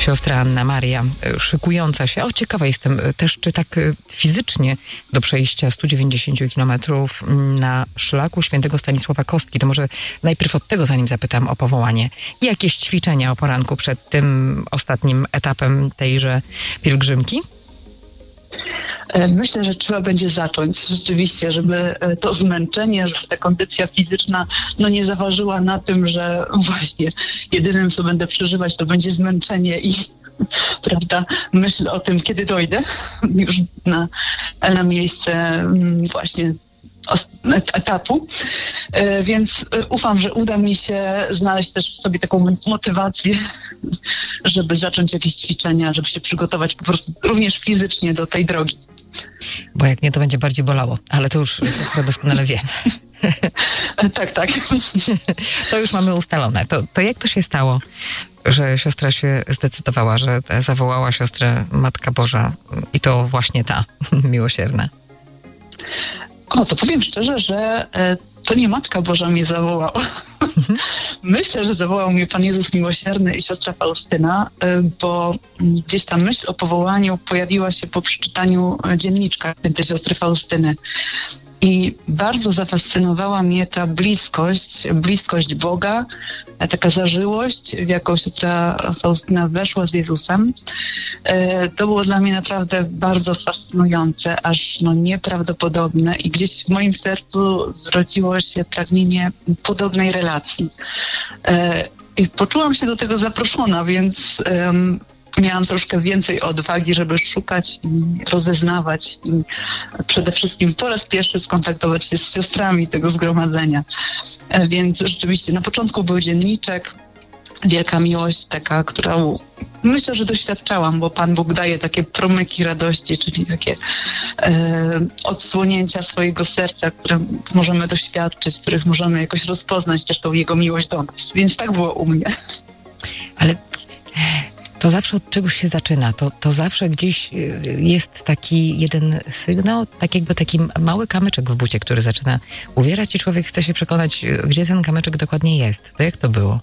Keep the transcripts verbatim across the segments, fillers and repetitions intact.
siostra Anna Maria, szykująca się. O, ciekawa jestem też, czy tak fizycznie do przejścia sto dziewięćdziesiąt kilometrów na szlaku świętego Stanisława Kostki. To może najpierw od tego, zanim zapytam o powołanie. Jakieś ćwiczenia o poranku przed tym ostatnim etapem tejże pielgrzymki? Myślę, że trzeba będzie zacząć rzeczywiście, żeby to zmęczenie, żeby ta kondycja fizyczna no nie zaważyła na tym, że właśnie jedynym, co będę przeżywać, to będzie zmęczenie i prawda, myśl o tym, kiedy dojdę już na, na miejsce właśnie etapu, więc ufam, że uda mi się znaleźć też w sobie taką motywację, żeby zacząć jakieś ćwiczenia, żeby się przygotować po prostu również fizycznie do tej drogi. Bo jak nie, to będzie bardziej bolało, ale to już siostra doskonale wie. Tak, tak. To już mamy ustalone. To, to jak to się stało, że siostra się zdecydowała, że zawołała siostrę Matka Boża i to właśnie ta miłosierna? O, to powiem szczerze, że e, to nie Matka Boża mnie zawołała. Myślę, że zawołał mnie Pan Jezus Miłosierny i siostra Faustyna, e, bo gdzieś ta myśl o powołaniu pojawiła się po przeczytaniu dzienniczka tej siostry Faustyny. I bardzo zafascynowała mnie ta bliskość, bliskość Boga, taka zażyłość, w jaką siostra Faustyna weszła z Jezusem. To było dla mnie naprawdę bardzo fascynujące, aż no nieprawdopodobne i gdzieś w moim sercu zrodziło się pragnienie podobnej relacji. I poczułam się do tego zaproszona, więc um, miałam troszkę więcej odwagi, żeby szukać i rozeznawać i przede wszystkim po raz pierwszy skontaktować się z siostrami tego zgromadzenia. Więc rzeczywiście na początku był dzienniczek, wielka miłość taka, którą myślę, że doświadczałam, bo Pan Bóg daje takie promyki radości, czyli takie e, odsłonięcia swojego serca, które możemy doświadczyć, których możemy jakoś rozpoznać też tą Jego miłość do nas. Więc tak było u mnie. Ale to zawsze od czegoś się zaczyna. To, to zawsze gdzieś jest taki jeden sygnał, tak jakby taki mały kamyczek w bucie, który zaczyna uwierać i człowiek chce się przekonać, gdzie ten kamyczek dokładnie jest. To jak to było?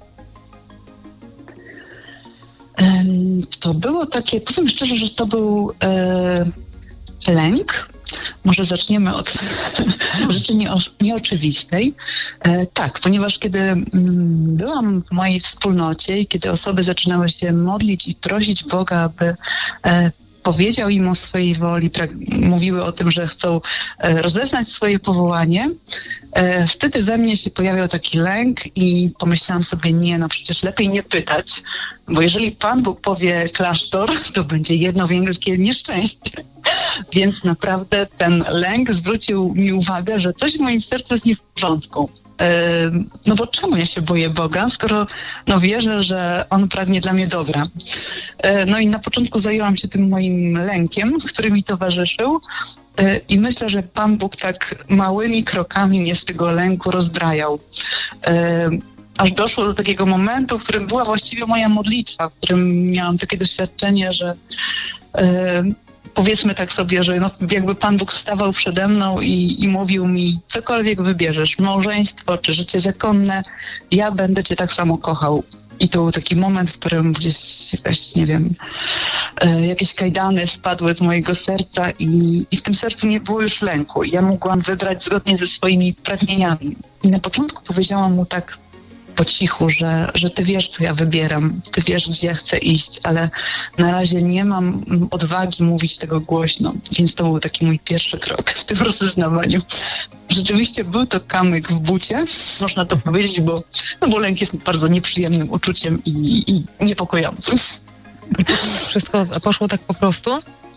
To było takie, powiem szczerze, że to był e, lęk. Może zaczniemy od rzeczy nieo, nieoczywistej. E, tak, ponieważ kiedy mm, byłam w mojej wspólnocie i kiedy osoby zaczynały się modlić i prosić Boga, aby e, powiedział im o swojej woli, pra- mówiły o tym, że chcą e, rozeznać swoje powołanie, e, wtedy we mnie się pojawiał taki lęk i pomyślałam sobie, nie, no przecież lepiej nie pytać, bo jeżeli Pan Bóg powie klasztor, to będzie jedno wielkie nieszczęście. Więc naprawdę ten lęk zwrócił mi uwagę, że coś w moim sercu jest nie w porządku. No bo czemu ja się boję Boga, skoro no wierzę, że On pragnie dla mnie dobra. No i na początku zajęłam się tym moim lękiem, który mi towarzyszył i myślę, że Pan Bóg tak małymi krokami mnie z tego lęku rozbrajał. Aż doszło do takiego momentu, w którym była właściwie moja modlitwa, w którym miałam takie doświadczenie, że powiedzmy tak sobie, że no, jakby Pan Bóg stawał przede mną i, i mówił mi, cokolwiek wybierzesz, małżeństwo czy życie zakonne, ja będę Cię tak samo kochał. I to był taki moment, w którym gdzieś jakaś, nie wiem, e, jakieś kajdany spadły z mojego serca i, i w tym sercu nie było już lęku. Ja mogłam wybrać zgodnie ze swoimi pragnieniami. I na początku powiedziałam mu tak po cichu, że, że ty wiesz, co ja wybieram, ty wiesz, gdzie ja chcę iść, ale na razie nie mam odwagi mówić tego głośno, więc to był taki mój pierwszy krok w tym rozeznawaniu. Rzeczywiście był to kamyk w bucie, można to powiedzieć, bo, no bo lęk jest bardzo nieprzyjemnym uczuciem i, i niepokojącym. I potem wszystko poszło tak po prostu?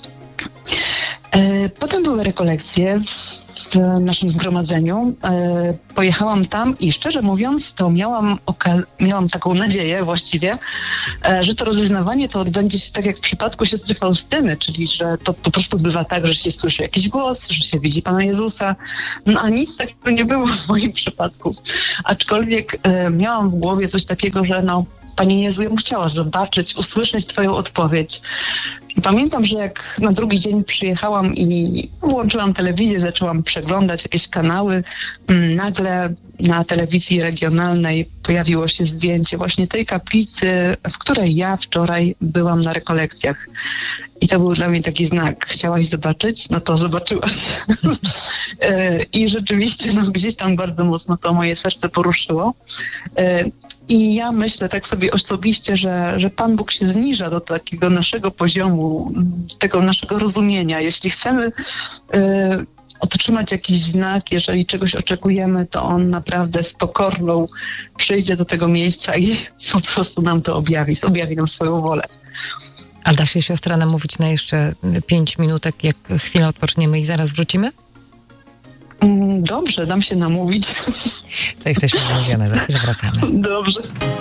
E, potem były rekolekcje w naszym zgromadzeniu. E, pojechałam tam i szczerze mówiąc, to miałam, oka- miałam taką nadzieję właściwie, e, że to rozeznawanie to odbędzie się tak jak w przypadku siostry Faustyny, czyli że to po prostu bywa tak, że się słyszy jakiś głos, że się widzi Pana Jezusa, no a nic takiego nie było w moim przypadku. Aczkolwiek e, miałam w głowie coś takiego, że no Panie Jezu, ja bym chciała zobaczyć, usłyszeć Twoją odpowiedź. I pamiętam, że jak na drugi dzień przyjechałam i włączyłam telewizję, zaczęłam przeglądać jakieś kanały, nagle na telewizji regionalnej pojawiło się zdjęcie właśnie tej kaplicy, w której ja wczoraj byłam na rekolekcjach. I to był dla mnie taki znak. Chciałaś zobaczyć? No to zobaczyłaś. I rzeczywiście no, gdzieś tam bardzo mocno to moje serce poruszyło. I ja myślę tak sobie osobiście, że, że Pan Bóg się zniża do takiego naszego poziomu, tego naszego rozumienia. Jeśli chcemy y, otrzymać jakiś znak, jeżeli czegoś oczekujemy, to On naprawdę z pokorną przyjdzie do tego miejsca i po prostu nam to objawi, objawi nam swoją wolę. A da się siostra namówić na jeszcze pięć minutek, jak chwilę odpoczniemy i zaraz wrócimy? Dobrze, dam się namówić. To jesteśmy namówione, za chwilę wracamy. Dobrze.